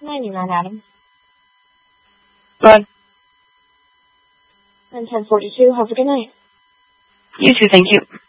99, Adam. Good. And 1042. Have a good night. You too, thank you.